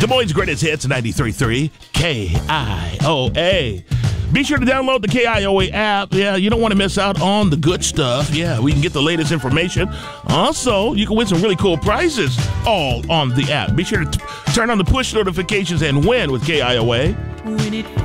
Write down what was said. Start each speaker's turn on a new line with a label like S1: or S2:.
S1: Des Moines' greatest hits, 93.3 KIOA. Be sure to download the KIOA app. Yeah, you don't want to miss out on the good stuff. Yeah, we can get the latest information. Also, you can win some really cool prizes all on the app. Be sure to turn on the push notifications and win with KIOA.